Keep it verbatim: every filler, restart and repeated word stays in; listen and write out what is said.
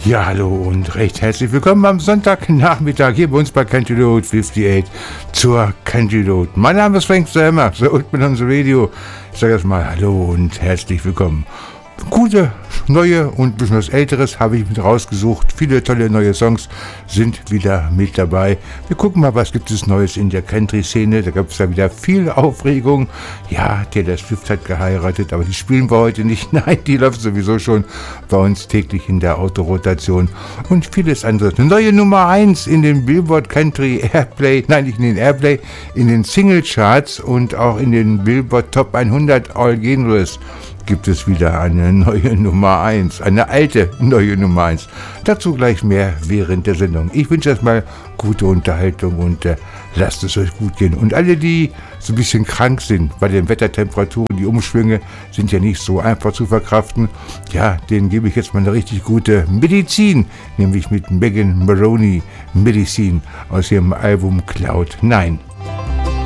Ja, hallo und recht herzlich willkommen am Sonntagnachmittag hier bei uns bei Country Road achtundfünfzig zur Country Road. Mein Name ist Frank Selmer, so und mit unserem Radio. Ich sage erstmal hallo und herzlich willkommen. Gute, neue und ein bisschen was Älteres habe ich mit rausgesucht. Viele tolle neue Songs sind wieder mit dabei. Wir gucken mal, was gibt es Neues in der Country-Szene. Da gab es ja wieder viel Aufregung. Ja, Taylor Swift hat geheiratet, aber die spielen wir heute nicht. Nein, die läuft sowieso schon bei uns täglich in der Autorotation und vieles anderes. Eine neue Nummer eins in den Billboard Country Airplay, nein, nicht in den Airplay, in den Single-Charts und auch in den Billboard Top hundert All Genres gibt es wieder eine neue Nummer eins, eine alte neue Nummer eins. Dazu gleich mehr während der Sendung. Ich wünsche erstmal gute Unterhaltung und äh, lasst es euch gut gehen. Und alle, die so ein bisschen krank sind bei den Wettertemperaturen, die Umschwünge sind ja nicht so einfach zu verkraften, ja, denen gebe ich jetzt mal eine richtig gute Medizin, nämlich mit Megan Maroney Medicine aus ihrem Album Cloud nine.